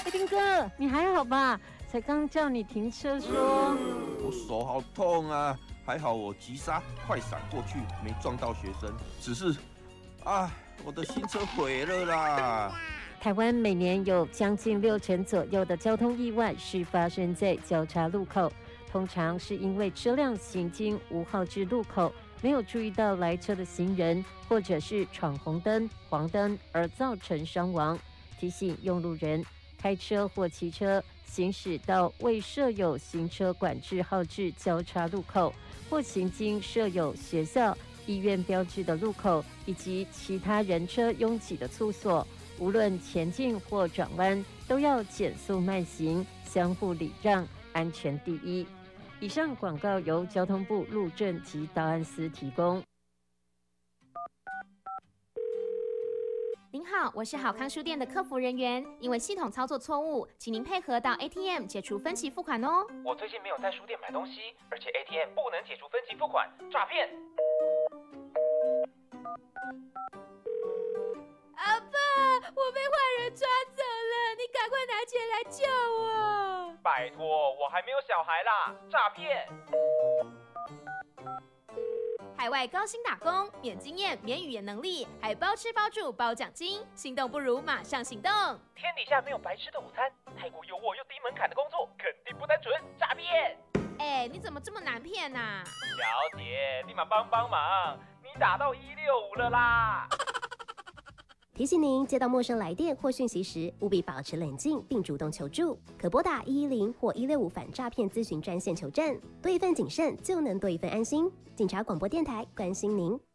丁哥，你还好吧？才刚叫你停车说， 我手好痛啊，还好我急刹快闪过去，没撞到学生。只是，我的新车毁了啦！ 台湾每年有将近60%左右的交通意外是发生在交叉路口，通常是因为车辆行经无号志路口，没有注意到来车的行人，或者是闯红灯、黄灯而造成伤亡。提醒用路人，开车或骑车行驶到未设有行车管制号志交叉路口，或行经设有学校、医院标志的路口，以及其他人车拥挤的处所，无论前进或转弯，都要减速慢行，相互礼让，安全第一。以上广告由交通部路政及档案司提供。 您好，我是好康书店的客服人员，因为系统操作错误，请您配合到 ATM 解除分期付款哦。 我最近没有在书店买东西，而且 ATM 不能解除分期付款，诈骗！ 阿爸，我被坏人抓走了，你赶快拿钱来救我！ 拜托，我还没有小孩啦，诈骗！ 海外高薪打工，免经验、免语言能力，还包吃包住包奖金，心动不如马上行动！ 天底下没有白吃的午餐，太过诱惑又低门槛的工作，肯定不单纯，诈骗！ 你怎么这么难骗啊？ 小姐，立马帮忙，你打到165了啦！ 提醒您，接到陌生来电或讯息时，务必保持冷静并主动求助，可拨打110或165反诈骗咨询专线求证。多一份谨慎，就能多一份安心。警察广播电台关心您。